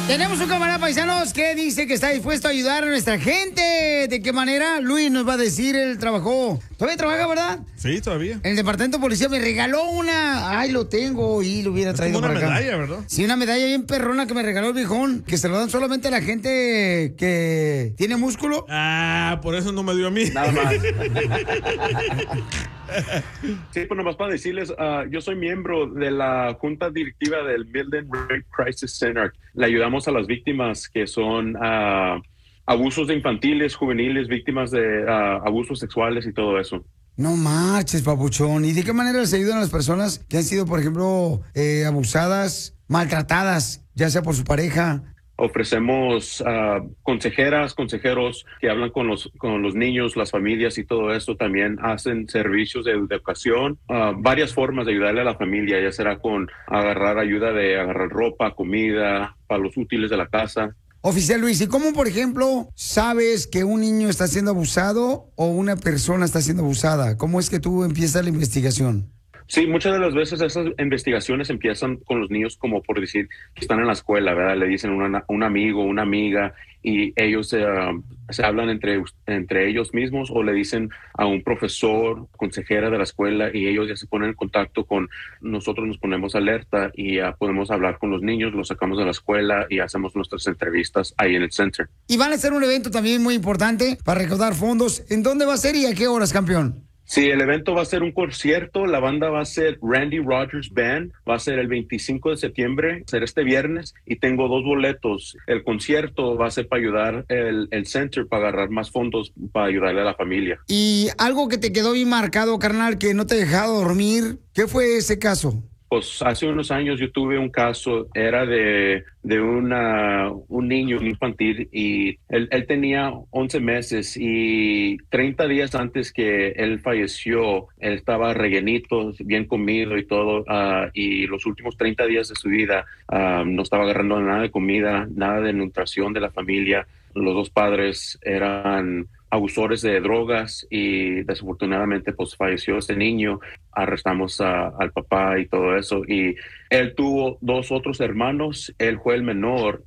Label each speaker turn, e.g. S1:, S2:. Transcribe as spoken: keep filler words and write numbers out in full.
S1: Tenemos un camarada paisanos que dice que está dispuesto a ayudar a nuestra gente. ¿De qué manera? Luis nos va a decir, él trabajó. ¿Todavía trabaja, verdad?
S2: Sí, todavía.
S1: En el departamento de policía me regaló una. Ay, lo tengo y lo hubiera
S2: es
S1: traído
S2: como una
S1: para acá.
S2: medalla, ¿verdad?
S1: Sí, una medalla bien perrona que me regaló el viejón. Que se lo dan solamente a la gente que tiene músculo.
S2: Ah, por eso no me dio a mí.
S3: Nada más. Sí, pues nomás para decirles, uh, yo soy miembro de la junta directiva del Midland Rape Crisis Center. Le ayudamos a las víctimas que son uh, abusos de infantiles, juveniles, víctimas de uh, abusos sexuales y todo eso.
S1: No marches, papuchón. ¿Y de qué manera les ayudan a las personas que han sido, por ejemplo, eh, abusadas, maltratadas, ya sea por su pareja?
S3: Ofrecemos uh, consejeras, consejeros que hablan con los, con los niños, las familias y todo esto. También hacen servicios de educación, uh, varias formas de ayudarle a la familia, ya será con agarrar ayuda de agarrar ropa, comida, para los útiles de la casa.
S1: Oficial Luis, ¿y cómo, por ejemplo, sabes que un niño está siendo abusado o una persona está siendo abusada? ¿Cómo es que tú empiezas la investigación?
S3: Sí, muchas de las veces esas investigaciones empiezan con los niños como por decir que están en la escuela, ¿verdad? Le dicen una, un amigo, una amiga y ellos uh, se hablan entre, entre ellos mismos o le dicen a un profesor, consejera de la escuela y ellos ya se ponen en contacto con nosotros, nos ponemos alerta y ya podemos hablar con los niños, los sacamos de la escuela y hacemos nuestras entrevistas ahí en el center.
S1: Y van a hacer un evento también muy importante para recaudar fondos. ¿En dónde va a ser y a qué horas, campeón?
S3: Sí, el evento va a ser un concierto, la banda va a ser Randy Rogers Band, va a ser el veinticinco de septiembre, va a ser este viernes y tengo dos boletos. El concierto va a ser para ayudar el, el center, para agarrar más fondos, para ayudarle a la familia.
S1: Y algo que te quedó bien marcado, carnal, que no te ha dejado dormir, ¿qué fue ese caso?
S3: Pues hace unos años yo tuve un caso, era de, de una, un niño infantil y él, él tenía once meses y treinta días antes que él falleció, él estaba rellenito, bien comido y todo, uh, y los últimos treinta días de su vida uh, no estaba agarrando nada de comida, nada de nutrición de la familia. Los dos padres eran abusores de drogas y desafortunadamente pues falleció este niño. Arrestamos a, al papá y todo eso y él tuvo dos otros hermanos, él fue el menor